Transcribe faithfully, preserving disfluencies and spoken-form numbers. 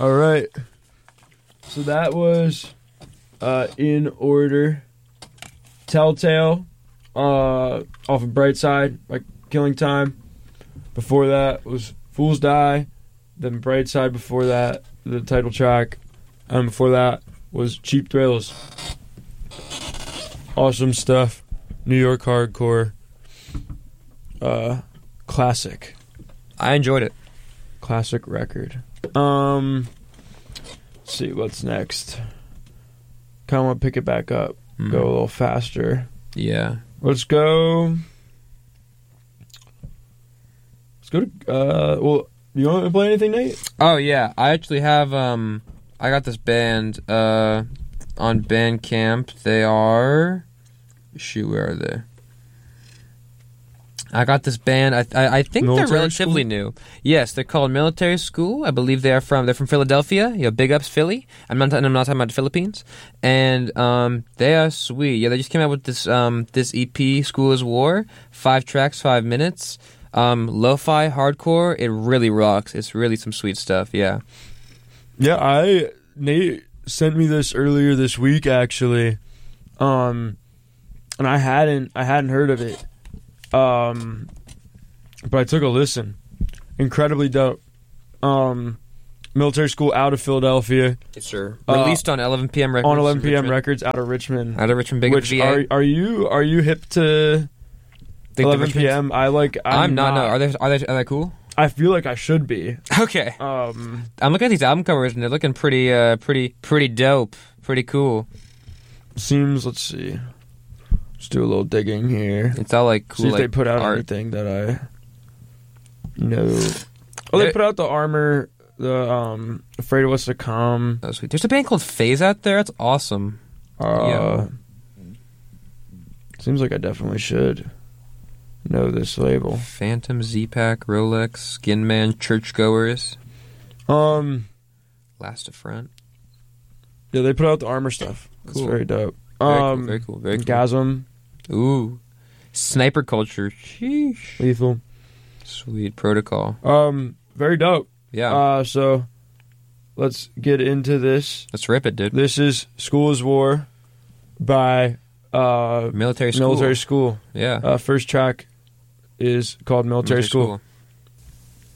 All right. So that was uh, in order. Telltale, uh, off of Brightside, like Killing Time. Before that was Fool's Die. Then Brightside before that, the title track. And before that was Cheap Thrills. Awesome stuff. New York hardcore. Uh, classic. I enjoyed it. Classic record. Um, let's see what's next. Kind of want to pick it back up. Mm. Go a little faster. Yeah. Let's go. Let's go to. Uh, well, you want to play anything, Nate? Oh yeah, I actually have. Um, I got this band. Uh, on Bandcamp. They are. Shoot, where are they? I got this band. I I, I think Military they're relatively School? new. Yes, they're called Military School. I believe they are from. They're from Philadelphia. You know, big ups Philly. I'm not. I'm not talking about the Philippines. And um, they are sweet. Yeah, they just came out with this um this E P, School is War. Five tracks, five minutes. Um, lo-fi hardcore. It really rocks. It's really some sweet stuff. Yeah. Yeah, I Nate sent me this earlier this week actually, um, and I hadn't I hadn't heard of it. Um, but I took a listen. Incredibly dope. Um, Military School out of Philadelphia. Yes, sir. Uh, Released on eleven p.m. records. On eleven p.m. Richmond. records out of Richmond. Out of Richmond, big Which V A. are are you are you hip to Think the eleven Richmonds- p.m.? I like. I'm, I'm not. No, are they? Are they? Are they cool? I feel like I should be. Okay. Um, I'm looking at these album covers and they're looking pretty, uh, pretty, pretty dope. Pretty cool. seems. Let's see. Let's do a little digging here. It's all like cool. See if like, they put out art. anything that I know. Oh, they They- put out the Armor, the um, Afraid of What's to Come. Oh, sweet. There's a band called Phase out there. That's awesome. Uh, Seems like I definitely should know this label. Phantom, Z-Pack, Rolex, Skinman, Churchgoers, Um, Last of Front. yeah, they put out the Armor stuff. That's Cool. very dope. Very um, cool. Very cool. Very cool. Gasm, Ooh. Sniper Culture. Sheesh. Lethal. Sweet. Protocol. Um, very dope. Yeah. Uh, so let's get into this. Let's rip it, dude. This is School is War by uh, Military School. Military School. Yeah. Uh, first track is called Military, Military School. School.